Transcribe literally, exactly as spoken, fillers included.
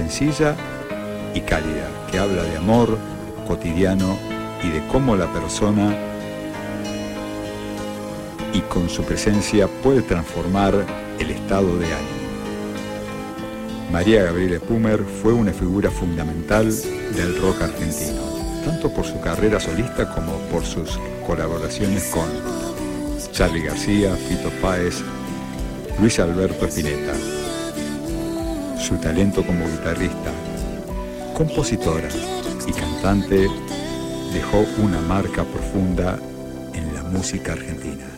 sencilla y cálida, que habla de amor cotidiano y de cómo la persona y con su presencia puede transformar el estado de ánimo. María Gabriela Pumer fue una figura fundamental del rock argentino, tanto por su carrera solista como por sus colaboraciones con Charly García, Fito Páez, Luis Alberto Spinetta. Su talento como guitarrista, compositora y cantante dejó una marca profunda en la música argentina.